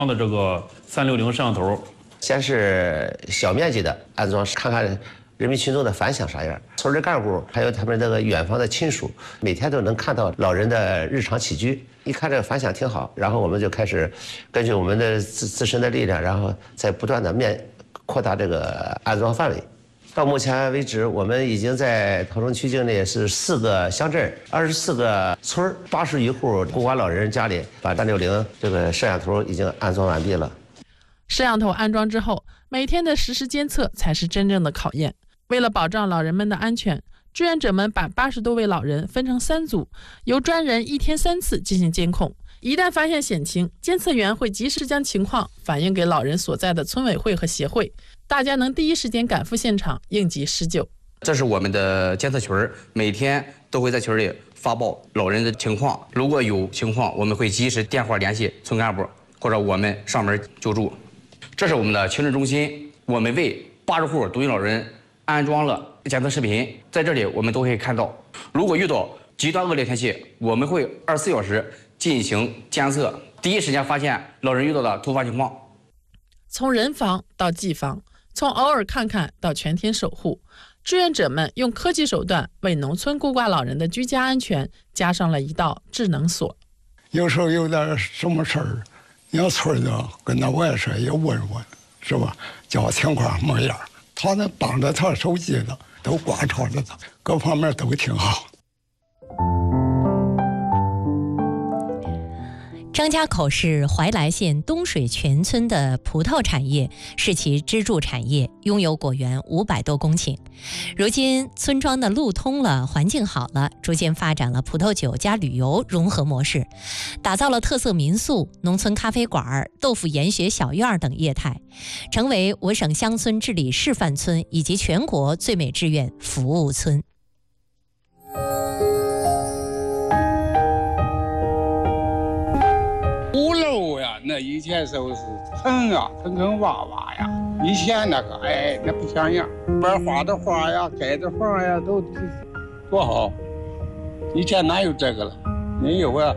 的这个360摄像头， 先是小面积的安装，看看人民群众的反响啥样。村里干部还有他们那个远方的亲属，每天都能看到老人的日常起居。一看这个反响挺好，然后我们就开始根据我们的自身的力量，然后再不断的扩大这个安装范围。到目前为止，我们已经在桃城区境内是4个乡镇、24个村，80余户孤寡老人家里，把360这个摄像头已经安装完毕了。 摄像头安装之后，每天的实时监测才是真正的考验。为了保障老人们的安全，志愿者们把80多位老人分成3组，由专人1天3次进行监控。一旦发现险情，监测员会及时将情况反映给老人所在的村委会和协会，大家能第一时间赶赴现场应急施救。 这是我们的监测群，每天都会在群里发报老人的情况，如果有情况，我们会及时电话联系村干部或者我们上门救助。这是我们的群治中心，我们为80户独居老人安装了监测视频，在这里我们都可以看到，如果遇到极端恶劣天气，我们会24小时进行监测，第一时间发现老人遇到的突发情况。 从人防到技防，从偶尔看看到全天守护，志愿者们用科技手段为农村孤寡老人的居家安全加上了一道智能锁。 有时候有点什么事儿，你要村的跟那外甥也问问，是吧？叫情况什么样，他那绑着他手机的都挂着的，各方面都挺好。 张家口是怀来县东水全村的葡萄产业是其支柱产业，拥有果园500多公顷。如今村庄的路通了，环境好了，逐渐发展了葡萄酒加旅游融合模式，打造了特色民宿、农村咖啡馆、豆腐研学小院等业态，成为我省乡村治理示范村以及全国最美志愿服务村。 五楼呀，那以前时候是坑啊，坑坑洼洼呀。以前那个，那不像样，边画的画呀，盖的房呀，都多好。以前哪有这个了？没有啊。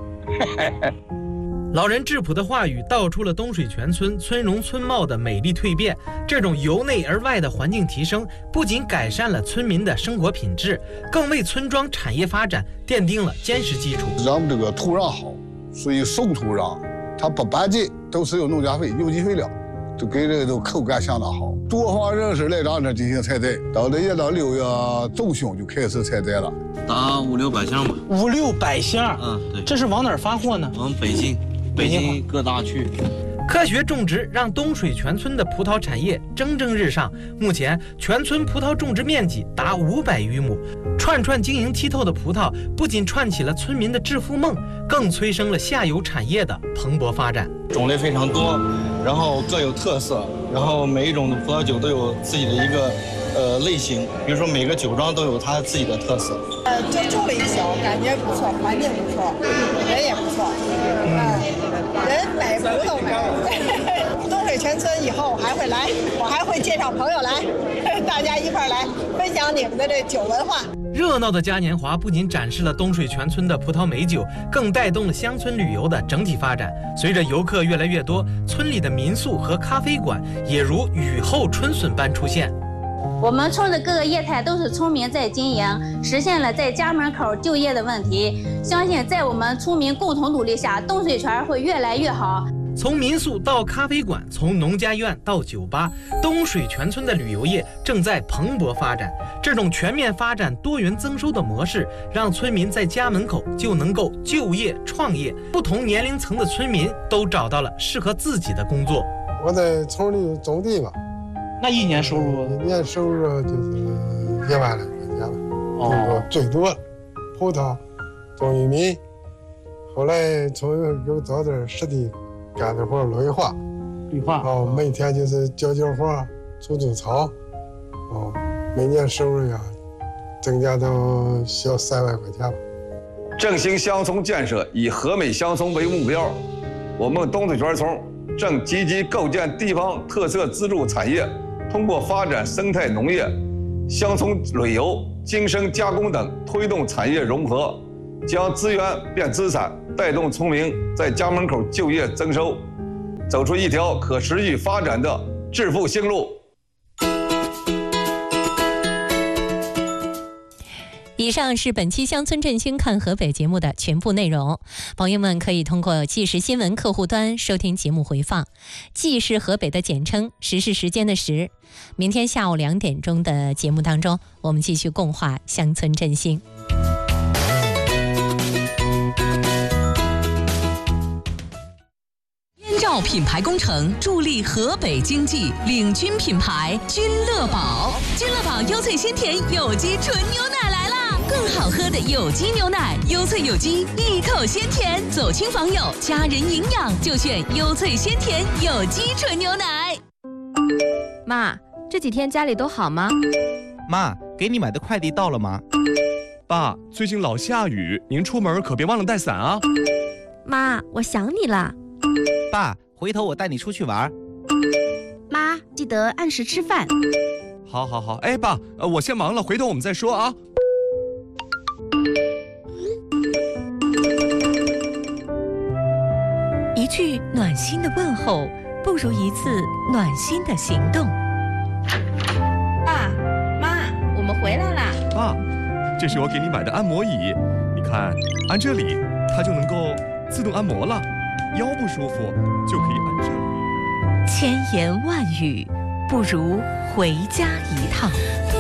老人质朴的话语道出了东水全村村容村貌的美丽蜕变。这种由内而外的环境提升，不仅改善了村民的生活品质，更为村庄产业发展奠定了坚实基础。 咱们这个土壤好。属于熟土壤，它不搬进，都是用农家肥、有机肥料，就给这个都口感相当好。多方人士来咱这进行采摘，到了也到6月中旬就开始采摘了， 打500-600箱吧。 500-600箱， 对。 这是往哪儿发货呢？ 往北京各大区。 科学种植让东水全村的葡萄产业蒸蒸日上，目前全村葡萄种植面积达500余亩。串串晶莹剔透的葡萄不仅串起了村民的致富梦，更催生了下游产业的蓬勃发展。 种类非常多，然后各有特色，然后每一种的葡萄酒都有自己的一个类型，比如说每个酒庄都有它自己的特色。 就种了一宿，感觉不错，环境不错，人也不错，人买葡萄买。东水全村以后我还会来，我还会介绍朋友来，大家一块来分享你们的这酒文化。 热闹的嘉年华不仅展示了东水全村的葡萄美酒，更带动了乡村旅游的整体发展。随着游客越来越多，村里的民宿和咖啡馆也如雨后春笋般出现。 我们村的各个业态都是村民在经营，实现了在家门口就业的问题。相信在我们村民共同努力下，东水全会越来越好。 从民宿到咖啡馆，从农家院到酒吧，东水全村的旅游业正在蓬勃发展。这种全面发展、多元增收的模式，让村民在家门口就能够就业创业，不同年龄层的村民都找到了适合自己的工作。 我在村里种地嘛， 那一年收入？ 年收入就是1万来块钱了，最多了。葡萄、种玉米，后来村又找点实地。干的活绿化，每天就是浇花、除草，每年收入呀增加到小3万块钱吧。 振兴乡村建设以和美乡村为目标，我们东水全村正积极构建地方特色支柱产业，通过发展生态农业、乡村旅游、精深加工等，推动产业融合，将资源变资产，带动村民在家门口就业增收。 走出一条可持续发展的致富新路。 以上是本期乡村振兴看河北节目的全部内容，朋友们可以通过纪实新闻客户端收听节目回放。纪是河北的简称，时是时间的时。明天下午2点钟的节目当中，我们继续共话乡村振兴。 燕赵品牌工程助力河北经济，领军品牌君乐宝。君乐宝优萃鲜甜有机纯牛奶来啦！更好喝的有机牛奶，优萃有机，一口鲜甜，走亲访友，家人营养就选优萃鲜甜有机纯牛奶。 妈，这几天家里都好吗？ 妈，给你买的快递到了吗？ 爸，最近老下雨，您出门可别忘了带伞啊。 妈，我想你了。 爸，回头我带你出去玩。 妈，记得按时吃饭。 好，哎，爸，我先忙了，回头我们再说啊。 一句暖心的问候，不如一次暖心的行动。 爸妈，我们回来啦。 爸，这是我给你买的按摩椅，你看，按这里，它就能够自动按摩了。腰不舒服就可以按这里。 千言万语不如回家一趟。